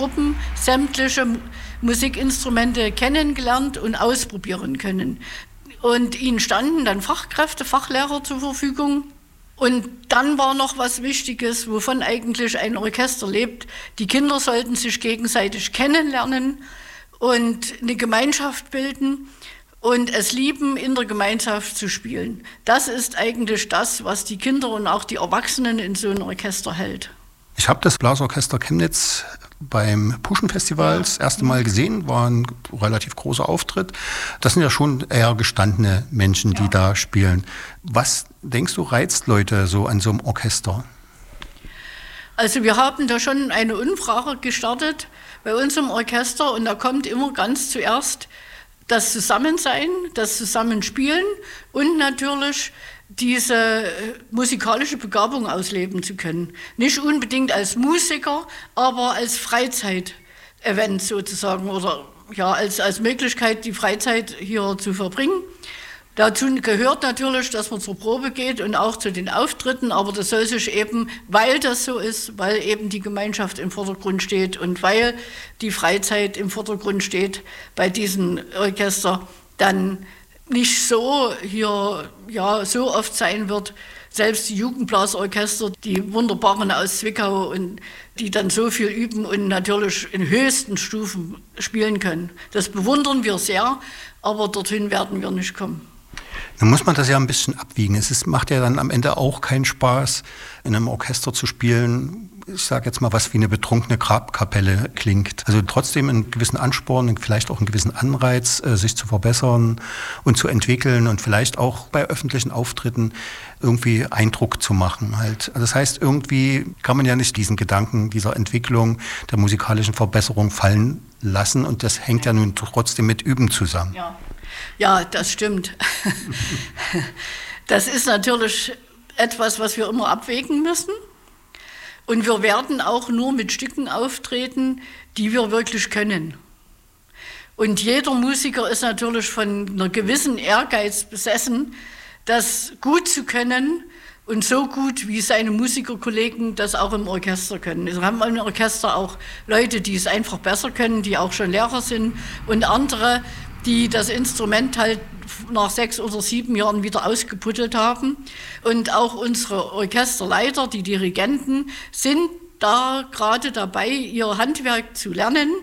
Gruppen sämtliche Musikinstrumente kennengelernt und ausprobieren können. Und ihnen standen dann Fachkräfte, Fachlehrer zur Verfügung. Und dann war noch was Wichtiges, wovon eigentlich ein Orchester lebt. Die Kinder sollten sich gegenseitig kennenlernen und eine Gemeinschaft bilden und es lieben, in der Gemeinschaft zu spielen. Das ist eigentlich das, was die Kinder und auch die Erwachsenen in so einem Orchester hält. Ich habe das Blasorchester Chemnitz beim Puschen-Festival das erste Mal gesehen, war ein relativ großer Auftritt. Das sind ja schon eher gestandene Menschen, die da spielen. Was denkst du, reizt Leute so an so einem Orchester? Also wir haben da schon eine Umfrage gestartet bei uns im Orchester und da kommt immer ganz zuerst das Zusammensein, das Zusammenspielen und natürlich diese musikalische Begabung ausleben zu können. Nicht unbedingt als Musiker, aber als Freizeitevent sozusagen oder ja, als Möglichkeit, die Freizeit hier zu verbringen. Dazu gehört natürlich, dass man zur Probe geht und auch zu den Auftritten, aber das soll sich eben, weil das so ist, weil eben die Gemeinschaft im Vordergrund steht und weil die Freizeit im Vordergrund steht bei diesem Orchester, dann nicht so hier so oft sein wird. Selbst die Jugendblasorchester, die wunderbaren aus Zwickau und die dann so viel üben und natürlich in höchsten Stufen spielen können. Das bewundern wir sehr, aber dorthin werden wir nicht kommen. Dann muss man das ja ein bisschen abwiegen. Macht ja dann am Ende auch keinen Spaß, in einem Orchester zu spielen. Ich sage jetzt mal, was wie eine betrunkene Grabkapelle klingt. Also trotzdem einen gewissen Ansporn und vielleicht auch einen gewissen Anreiz, sich zu verbessern und zu entwickeln und vielleicht auch bei öffentlichen Auftritten irgendwie Eindruck zu machen. Halt. Das heißt, irgendwie kann man ja nicht diesen Gedanken dieser Entwicklung, der musikalischen Verbesserung fallen lassen und das hängt ja nun trotzdem mit Üben zusammen. Ja, das stimmt. Das ist natürlich etwas, was wir immer abwägen müssen. Und wir werden auch nur mit Stücken auftreten, die wir wirklich können. Und jeder Musiker ist natürlich von einer gewissen Ehrgeiz besessen, das gut zu können und so gut, wie seine Musikerkollegen das auch im Orchester können. Wir haben im Orchester auch Leute, die es einfach besser können, die auch schon Lehrer sind und andere, die das Instrument halt nach 6 oder 7 Jahren wieder ausgebuddelt haben. Und auch unsere Orchesterleiter, die Dirigenten, sind da gerade dabei, ihr Handwerk zu lernen.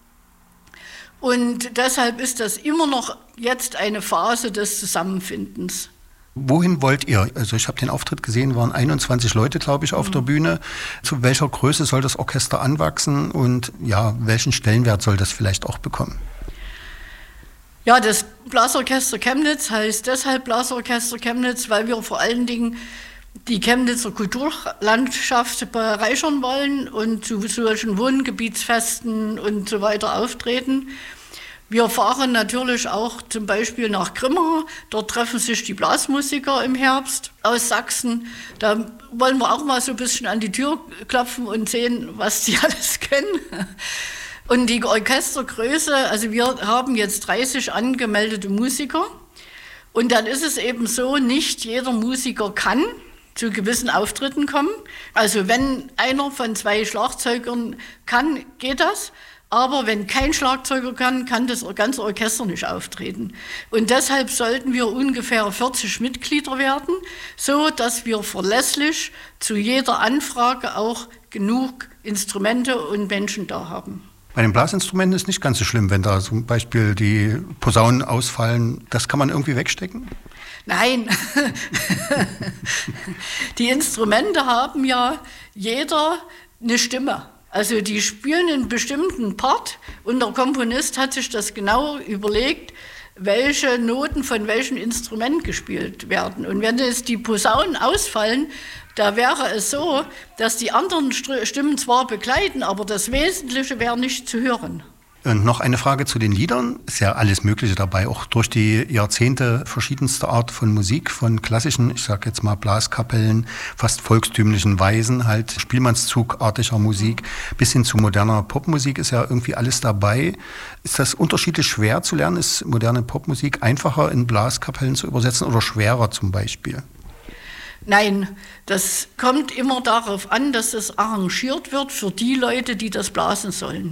Und deshalb ist das immer noch jetzt eine Phase des Zusammenfindens. Wohin wollt ihr? Also ich habe den Auftritt gesehen, waren 21 Leute, glaube ich, auf der Bühne. Zu welcher Größe soll das Orchester anwachsen und ja, welchen Stellenwert soll das vielleicht auch bekommen? Ja, das Blasorchester Chemnitz heißt deshalb Blasorchester Chemnitz, weil wir vor allen Dingen die Chemnitzer Kulturlandschaft bereichern wollen und zu solchen Wohngebietsfesten und so weiter auftreten. Wir fahren natürlich auch zum Beispiel nach Grimma, dort treffen sich die Blasmusiker im Herbst aus Sachsen. Da wollen wir auch mal so ein bisschen an die Tür klopfen und sehen, was die alles können. Und die Orchestergröße, also wir haben jetzt 30 angemeldete Musiker und dann ist es eben so, nicht jeder Musiker kann zu gewissen Auftritten kommen. Also wenn einer von 2 Schlagzeugern kann, geht das. Aber wenn kein Schlagzeuger kann das ganze Orchester nicht auftreten. Und deshalb sollten wir ungefähr 40 Mitglieder werden, so dass wir verlässlich zu jeder Anfrage auch genug Instrumente und Menschen da haben. Bei den Blasinstrumenten ist nicht ganz so schlimm, wenn da zum Beispiel die Posaunen ausfallen. Das kann man irgendwie wegstecken? Nein. Die Instrumente haben ja jeder eine Stimme. Also die spielen einen bestimmten Part und der Komponist hat sich das genau überlegt, welche Noten von welchem Instrument gespielt werden. Und wenn jetzt die Posaunen ausfallen, da wäre es so, dass die anderen Stimmen zwar begleiten, aber das Wesentliche wäre nicht zu hören. Und noch eine Frage zu den Liedern. Ist ja alles Mögliche dabei, auch durch die Jahrzehnte verschiedenste Art von Musik, von klassischen, ich sage jetzt mal Blaskapellen, fast volkstümlichen Weisen, halt Spielmannszugartiger Musik, bis hin zu moderner Popmusik ist ja irgendwie alles dabei. Ist das unterschiedlich schwer zu lernen? Ist moderne Popmusik einfacher in Blaskapellen zu übersetzen oder schwerer zum Beispiel? Nein, das kommt immer darauf an, dass es arrangiert wird für die Leute, die das blasen sollen.